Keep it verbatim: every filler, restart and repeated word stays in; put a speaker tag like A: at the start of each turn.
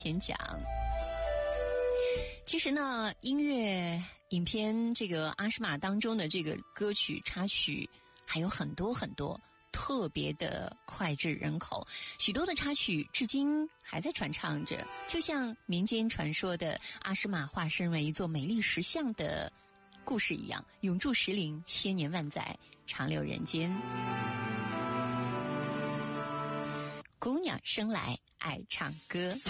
A: 先讲。其实呢，音乐影片这个阿诗玛当中的这个歌曲插曲还有很多很多，特别的脍炙人口，许多的插曲至今还在传唱着，就像民间传说的阿诗玛化身为一座美丽石像的故事一样，永驻石林，千年万载，长留人间。姑娘生来爱唱歌。